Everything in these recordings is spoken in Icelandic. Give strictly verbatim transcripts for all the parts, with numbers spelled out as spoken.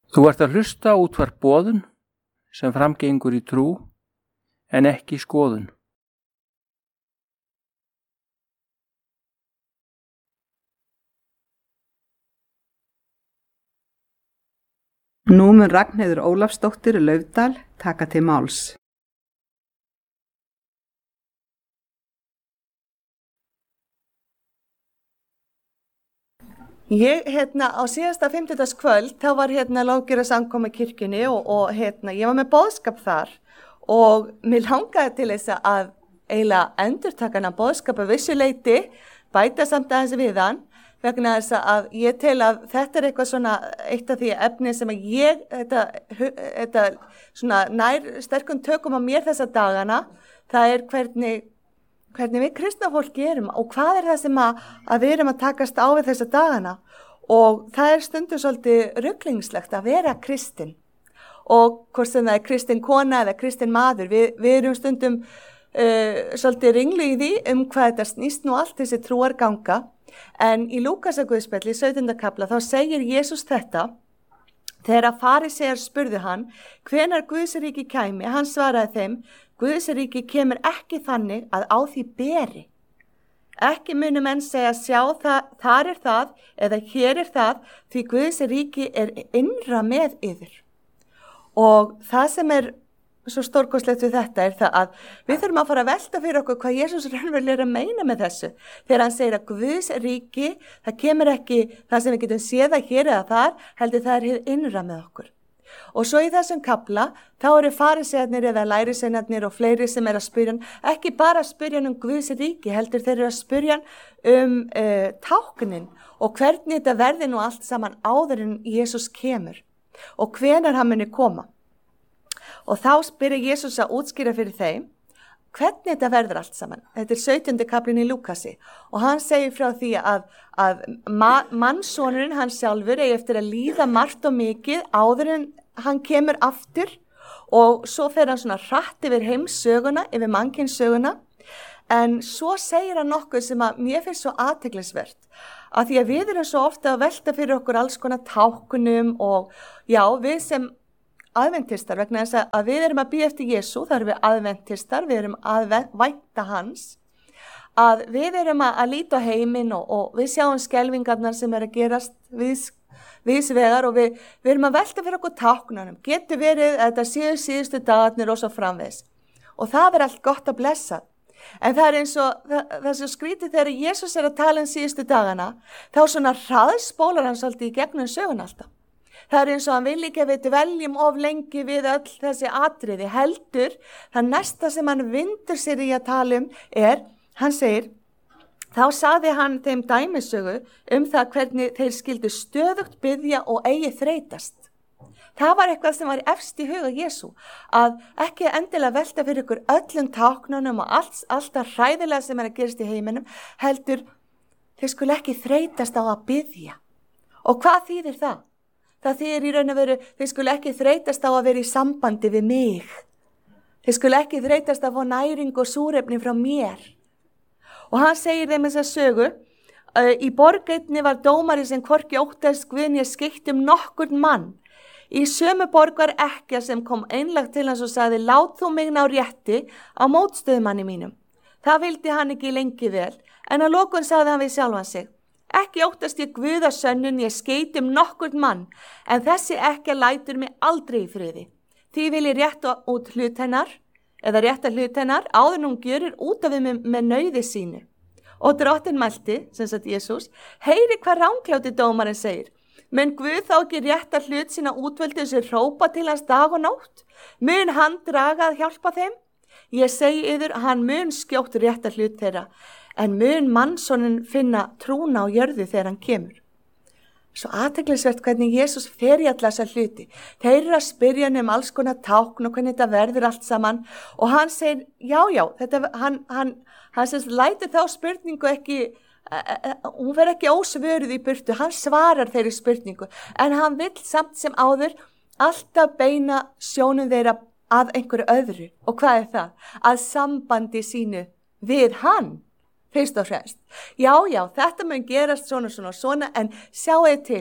Þú ert að hlusta á útvarp Boðun sem framgengur í trú en ekki skoðun. Nú mun Ragnheiður Ólafsdóttir Laufdal taka til máls. Ég, hérna, á síðasta fimmtudagskvöld, þá var hérna lofgjörðarsamkoma í kirkjunni og, og hérna, ég var með boðskap þar og mér langaði til þess að eiginlega endurtaka hana boðskap að vissu leyti, bæta samt aðeins við hann, vegna þess að ég tel að þetta er eitthvað svona, eitt af því efni sem að ég, þetta, þetta svona nær sterkum tökum á mér þessa dagana, það er hvernig, hvernig við kristna fólki erum og hvað er það sem að, að við erum að takast á við þessa dagana og það er stundum svolítið ruglingslegt að vera kristin og hvort sem það er kristin kona eða kristin maður, við, við erum stundum uh, svolítið ringlu í því um hvað þetta snýst nú allt þessi trúarganga en í Lúkasarguðspjalli í sautjánda kafla þá segir Jesús þetta þegar að farisear spurðu hann hvenær Guðsríki kæmi, hann svaraði þeim Guðsríki kemur ekki þannig að á því beri. Ekki munu menn segja sjá það, þar er það eða hér er það því Guðsríki er innra með yður. Og það sem er svo stórkostlegt við þetta er það að við þurfum að fara að velta fyrir okkur hvað Jesús raunverulega er að meina með þessu. Þegar hann segir að Guðsríki, það kemur ekki það sem við getum séð að hér eða þar, heldur það er hið innra með okkur. Og svo í þessum kafla, þá eru farisearnir eða lærisveinarnir og fleiri sem er að spyrja hann, ekki bara að spyrja hann um Guðs ríki, heldur þeir eru að spyrja hann um uh, táknin og hvernig þetta verði nú allt saman áður en Jesús kemur og hvenær hann muni koma. Og þá spyrir Jesús að útskýra fyrir þeim, hvernig þetta verður allt saman. Þetta er sautjándi kaflinn í Lúkasi og hann segir frá því að, að ma- mannssonurinn hann sjálfur eigi eftir að líða margt og mikið áður en hann kemur aftur og svo fer hann svona hratt yfir heimssöguna, yfir mannkynssöguna en svo segir hann nokkuð sem að mér finnst svo athyglisvert að því að við erum svo ofta að velta fyrir okkur alls konar táknum og já, við sem aðventistar vegna þess að við erum að bíða eftir Jesú, það erum við aðventistar, við erum að vænta hans, að við erum að, að líta á heiminn og, og við sjáum skelfingarnar sem er að gerast við, viðs vegar og við, við erum að velta fyrir okkur táknunum, getur verið að þetta séu síðustu dagarnir og svo framvegis og það er allt gott að blessa. En það er eins og, það, það er svo skrítið þegar Jesús er að tala um síðustu dagana, þá svona hraðspólar hann svolítið í gegnum sögun alltaf. Það er eins og hann vil ekki að við dveljum of lengi við öll þessi atriði heldur. Það næsta sem hann vindur sér í að tala um er, hann segir, þá sagði hann þeim dæmisögu um það hvernig þeir skildu stöðugt biðja og eigi þreytast. Það var eitthvað sem var efst í huga Jesú, að ekki endilega velta fyrir ykkur öllum táknunum og allt, allt það hræðilega sem er að gerast í heiminum, heldur þeir skulu ekki þreytast á að biðja. Og hvað þýðir það? Það þýðir í raun og veru, þeir skulu ekki þreytast á að vera í sambandi við mig. Þeir skulu ekki þreytast að fá næring og súrefni frá mér. Og hann segir þeim þess að sögu, uh, í borgeinni var dómari sem hvorki óttast Guð né skeytti um nokkurn mann. Í sömu borg var ekkja sem kom einlægt til hans og sagði, lát þú mig ná rétti á mótstöðumanni mínum. Það vildi hann ekki lengi vel, en að lokum sagði hann við sjálfan sig, ekki óttast ég Guða sönnun, ég skeyti um nokkurn mann, en þessi ekkja lætur mig aldrei í friði. Því vil ég rétta út hlut hennar, eða rétta hlut hennar, áður hún gjörir út af við með, með nauði sínu. Og drottinn mælti, sem sagt Jesús, heyri hvað ránkláti dómarinn segir. Mun Guð þá ekki rétta hlut sína útvöldu sem hrópa til hans dag og nótt? Mun hann draga að hjálpa þeim? Ég segi yður, hann mun skjótt rétta hlut þeirra, en mun mannssonin finna trúna á jörðu þegar hann kemur. Svo athyglisvert hvernig Jesús fer í alla þessa hluti. Þeir eru að spyrja hann um alls konar tákn og hvernig þetta verður allt saman og hann segir, já, já, þetta, hann, hann, hann sem lætur þá spurningu ekki, hún verður ekki ósvöruð í burtu, hann svarar þeirri spurningu, en hann vill samt sem áður alltaf beina sjónum þeirra að einhverju öðru. Og hvað er það? Að sambandi sínu við hann, fyrst og fremst. Já, já, þetta mun gerast svona, svona, svona, en sjáu til,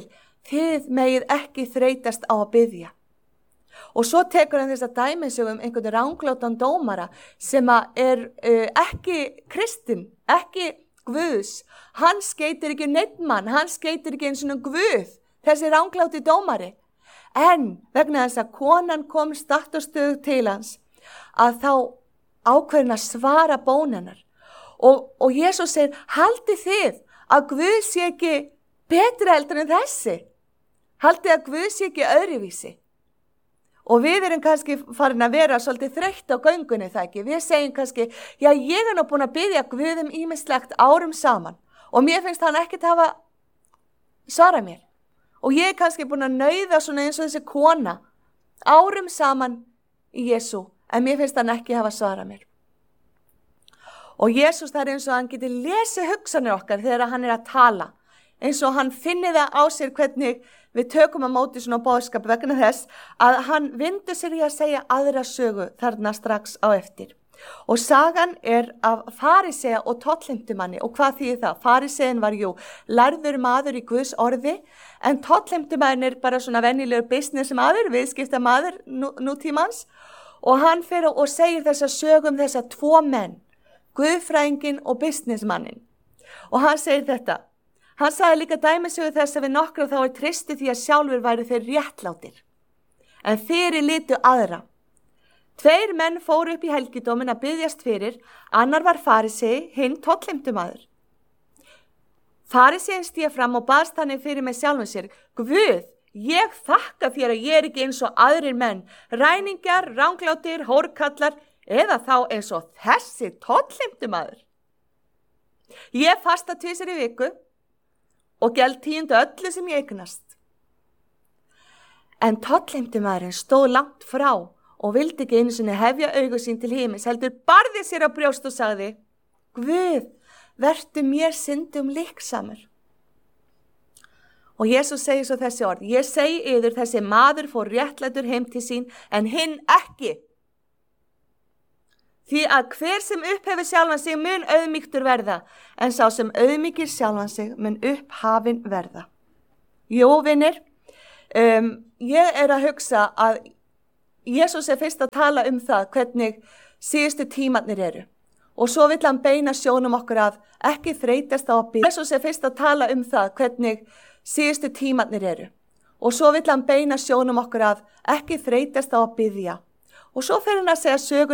þið megið ekki þreytast á að biðja. Og svo tekur hann þess að dæmisögum einhvern ranglátan dómara sem er uh, ekki kristinn, ekki Guðs. Hann skeytir ekki neinn mann, hann skeytir ekki eins og Guð, þessi rangláti dómari. En vegna þess að konan kom statt og stöðugt til hans, að þá ákveðin að svara bón hennar. Og, og Jesús segir, haldið þið að Guð sé ekki betra heldur en þessi? Haldið að Guð sé ekki öðruvísi? Og við erum kannski farin að vera svolítið þreytt á göngunni, það ekki. Við segjum kannski, já, ég er nú búin að biðja Guð um ýmislegt árum saman og mér finnst hann ekkert hafa svarað mér. Og ég er kannski búin að nauða svona eins og þessi kona árum saman í Jesú, en mér finnst hann ekki hafa svarað mér. Og Jesús, það er eins og hann geti lesið hugsanir okkar þegar hann er að tala, eins og hann finni það á sér hvernig við tökum að móti svona boðskap vegna þess að hann vindur sér í að segja aðra sögu þarna strax á eftir. Og sagan er af farisea og tollheimtumanni. Og hvað þýðir það? Farisein var jú lærður maður í Guðs orði, en tollheimtumann er bara svona venjulegur business maður, viðskipta maður nú, nútímans. Og hann fer og segir þessa sögum þessa tvo menn, Guðfræðinginn og businessmannin. Og hann segir þetta. Hann sagði líka dæmisögu þess að við nokkra þá er tristi því að sjálfur væru þeir réttlátir. En þeir litu aðra. Tveir menn fóru upp í helgidómin að biðjast fyrir, annar var farisei, hinn tollheimtumaður. Farisein stíga fram og baðst þannig fyrir með sjálfum sér, Guð, ég þakka þér að ég er ekki eins og aðrir menn, ræningjar, ranglátir, hórkallar, eða þá eins og þessi tollheimtumaður. Ég fasta tvisvar í viku og geld tíundu öllu sem ég eignast. En tollheimtumaðurinn stóð langt frá og vildi ekki einu sinni hefja augu sín til himins, heldur barði sér á brjóst og sagði, Guð, vertu mér syndum líksamur. Og Jesús segir svo þessi orð, ég segi yður þessi maður fór réttlætur heim til sín, en hinn ekki. Því að hver sem upphefur sjálfan sig mun auðmýktur verða, en sá sem auðmýkir sjálfan sig mun upphafin verða. Jú, vinir, um, ég er að hugsa að Jesús er fyrst að tala um það hvernig síðustu tímarnir eru. Og svo vill hann beina sjónum okkur að ekki þreytast á að biðja. Jesús er fyrst að tala um það hvernig síðustu tímarnir eru. Og svo vill hann beina sjónum okkur að ekki þreytast á að biðja. Og svo fer hann að segja sögur